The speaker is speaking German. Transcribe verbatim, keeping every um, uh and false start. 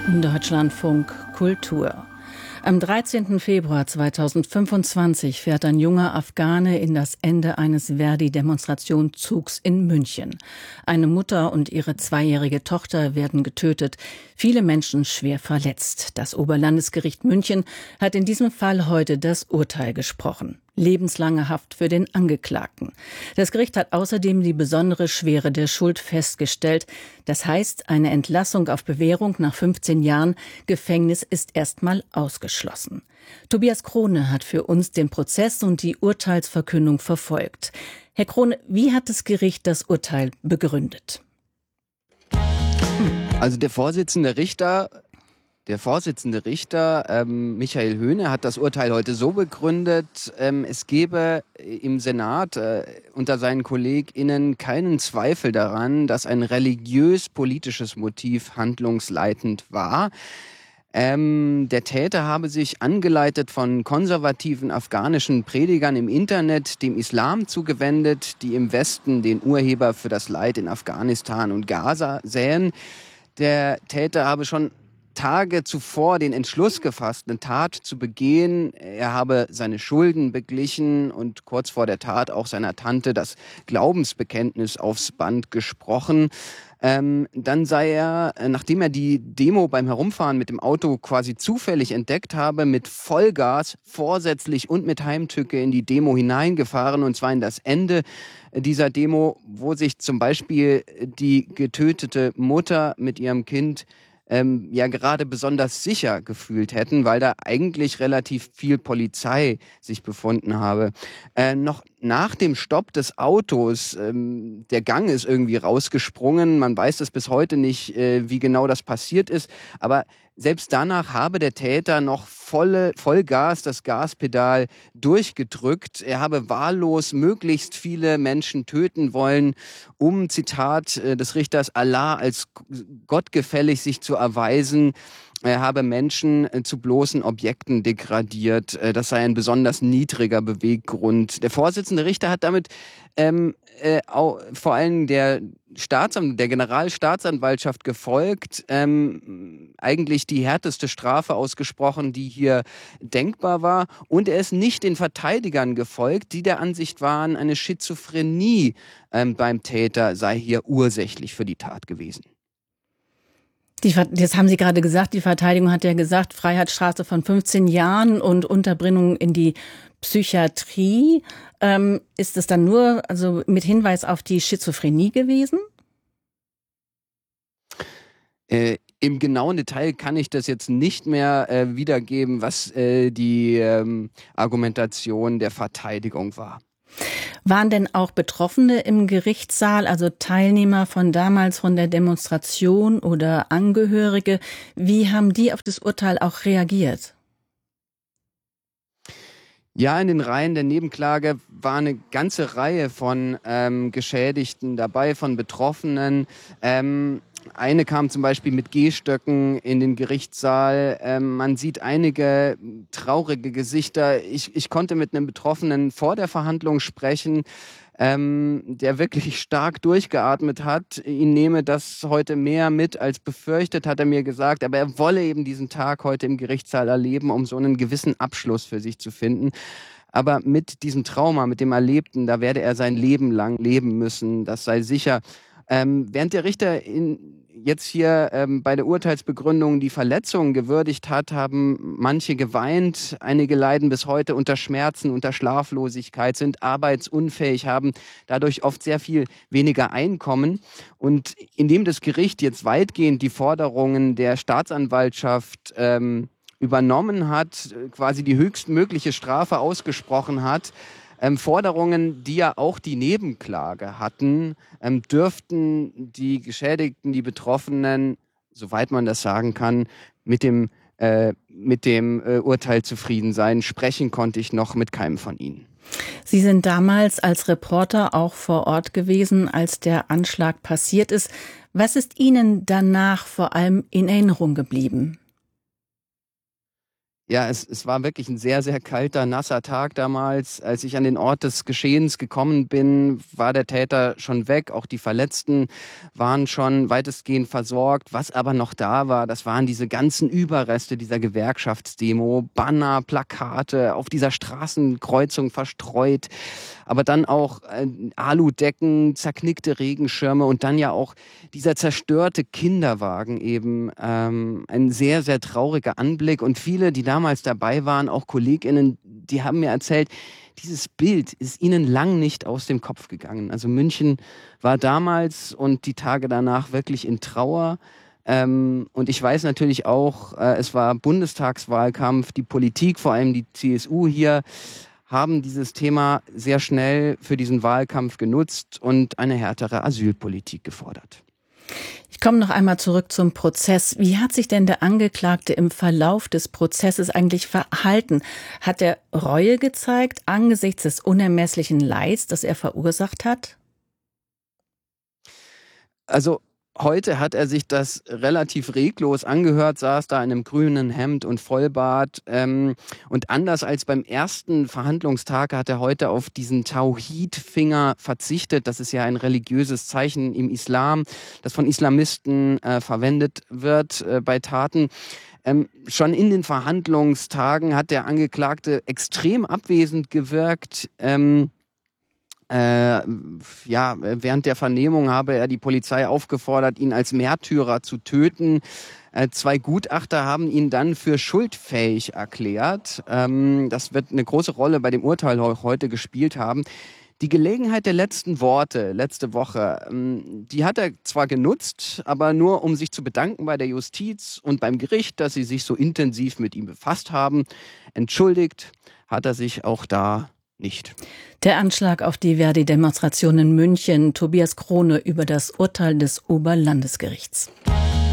Deutschlandfunk Kultur. Am dreizehnten Februar zweitausendfünfundzwanzig fährt ein junger Afghane in das Ende eines Verdi-Demonstrationszugs in München. Eine Mutter und ihre zweijährige Tochter werden getötet, viele Menschen schwer verletzt. Das Oberlandesgericht München hat in diesem Fall heute das Urteil gesprochen. Lebenslange Haft für den Angeklagten. Das Gericht hat außerdem die besondere Schwere der Schuld festgestellt. Das heißt, eine Entlassung auf Bewährung nach fünfzehn Jahren Gefängnis ist erstmal ausgeschlossen. Tobias Krone hat für uns den Prozess und die Urteilsverkündung verfolgt. Herr Krone, wie hat das Gericht das Urteil begründet? Also der Vorsitzende Richter Der Vorsitzende Richter ähm, Michael Höhne hat das Urteil heute so begründet, ähm, es gebe im Senat äh, unter seinen KollegInnen keinen Zweifel daran, dass ein religiös-politisches Motiv handlungsleitend war. Ähm, der Täter habe sich angeleitet von konservativen afghanischen Predigern im Internet dem Islam zugewendet, die im Westen den Urheber für das Leid in Afghanistan und Gaza sähen. Der Täter habe schon Tage zuvor den Entschluss gefasst, eine Tat zu begehen. Er habe seine Schulden beglichen und kurz vor der Tat auch seiner Tante das Glaubensbekenntnis aufs Band gesprochen. Ähm, dann sei er, nachdem er die Demo beim Herumfahren mit dem Auto quasi zufällig entdeckt habe, mit Vollgas vorsätzlich und mit Heimtücke in die Demo hineingefahren, und zwar in das Ende dieser Demo, wo sich zum Beispiel die getötete Mutter mit ihrem Kind Ähm, ja gerade besonders sicher gefühlt hätten, weil da eigentlich relativ viel Polizei sich befunden habe. Äh, noch nach dem Stopp des Autos, ähm, der Gang ist irgendwie rausgesprungen, man weiß es bis heute nicht, äh, wie genau das passiert ist, aber selbst danach habe der Täter noch volle, Vollgas das Gaspedal durchgedrückt. Er habe wahllos möglichst viele Menschen töten wollen, um, Zitat äh, des Richters, Allah als gottgefällig sich zu erweisen. Er habe Menschen äh, zu bloßen Objekten degradiert. Äh, das sei ein besonders niedriger Beweggrund. Der Vorsitzende Richter hat damit ähm, äh, auch, vor allem der Staatsanwalt, der Generalstaatsanwaltschaft gefolgt, ähm, eigentlich die härteste Strafe ausgesprochen, die hier denkbar war. Und er ist nicht den Verteidigern gefolgt, die der Ansicht waren, eine Schizophrenie ähm, beim Täter sei hier ursächlich für die Tat gewesen. Die, das haben Sie gerade gesagt, die Verteidigung hat ja gesagt, Freiheitsstrafe von fünfzehn Jahren und Unterbringung in die Psychiatrie. Ähm, ist es dann nur also mit Hinweis auf die Schizophrenie gewesen? Äh, Im genauen Detail kann ich das jetzt nicht mehr äh, wiedergeben, was äh, die ähm, Argumentation der Verteidigung war. Waren denn auch Betroffene im Gerichtssaal, also Teilnehmer von damals von der Demonstration oder Angehörige? Wie haben die auf das Urteil auch reagiert? Ja, in den Reihen der Nebenklage war eine ganze Reihe von ähm, Geschädigten dabei, von Betroffenen. Ähm, eine kam zum Beispiel mit Gehstöcken in den Gerichtssaal. Ähm, man sieht einige traurige Gesichter. Ich, ich konnte mit einem Betroffenen vor der Verhandlung sprechen, ähm, der wirklich stark durchgeatmet hat. Ihn nehme das heute mehr mit als befürchtet, hat er mir gesagt. Aber er wolle eben diesen Tag heute im Gerichtssaal erleben, um so einen gewissen Abschluss für sich zu finden. Aber mit diesem Trauma, mit dem Erlebten, da werde er sein Leben lang leben müssen. Das sei sicher. Ähm, während der Richter in, jetzt hier ähm, bei der Urteilsbegründung die Verletzungen gewürdigt hat, haben manche geweint. Einige leiden bis heute unter Schmerzen, unter Schlaflosigkeit, sind arbeitsunfähig, haben dadurch oft sehr viel weniger Einkommen. Und indem das Gericht jetzt weitgehend die Forderungen der Staatsanwaltschaft ähm, übernommen hat, quasi die höchstmögliche Strafe ausgesprochen hat, Ähm, Forderungen, die ja auch die Nebenklage hatten, ähm, dürften die Geschädigten, die Betroffenen, soweit man das sagen kann, mit dem, äh, mit dem äh, Urteil zufrieden sein. Sprechen konnte ich noch mit keinem von ihnen. Sie sind damals als Reporter auch vor Ort gewesen, als der Anschlag passiert ist. Was ist Ihnen danach vor allem in Erinnerung geblieben? Ja, es, es war wirklich ein sehr, sehr kalter, nasser Tag damals. Als ich an den Ort des Geschehens gekommen bin, war der Täter schon weg. Auch die Verletzten waren schon weitestgehend versorgt. Was aber noch da war, das waren diese ganzen Überreste dieser Gewerkschaftsdemo. Banner, Plakate auf dieser Straßenkreuzung verstreut. Aber dann auch äh, Aludecken, zerknickte Regenschirme und dann ja auch dieser zerstörte Kinderwagen eben. Ähm, ein sehr, sehr trauriger Anblick. Und viele, die damals dabei waren, auch KollegInnen, die haben mir erzählt, dieses Bild ist ihnen lang nicht aus dem Kopf gegangen. Also München war damals und die Tage danach wirklich in Trauer. Ähm, und ich weiß natürlich auch, äh, es war Bundestagswahlkampf, die Politik, vor allem die C S U hier, haben dieses Thema sehr schnell für diesen Wahlkampf genutzt und eine härtere Asylpolitik gefordert. Ich komme noch einmal zurück zum Prozess. Wie hat sich denn der Angeklagte im Verlauf des Prozesses eigentlich verhalten? Hat er Reue gezeigt angesichts des unermesslichen Leids, das er verursacht hat? Also heute hat er sich das relativ reglos angehört, saß da in einem grünen Hemd und Vollbart. Ähm, und anders als beim ersten Verhandlungstag hat er heute auf diesen Tauhid-Finger verzichtet. Das ist ja ein religiöses Zeichen im Islam, das von Islamisten äh, verwendet wird äh, bei Taten. Ähm, schon in den Verhandlungstagen hat der Angeklagte extrem abwesend gewirkt. Ähm, Äh, ja, während der Vernehmung habe er die Polizei aufgefordert, ihn als Märtyrer zu töten. Äh, zwei Gutachter haben ihn dann für schuldfähig erklärt. Ähm, das wird eine große Rolle bei dem Urteil heute gespielt haben. Die Gelegenheit der letzten Worte letzte Woche, ähm, die hat er zwar genutzt, aber nur um sich zu bedanken bei der Justiz und beim Gericht, dass sie sich so intensiv mit ihm befasst haben. Entschuldigt hat er sich auch da nicht. Der Anschlag auf die Verdi-Demonstration in München. Tobias Krone über das Urteil des Oberlandesgerichts.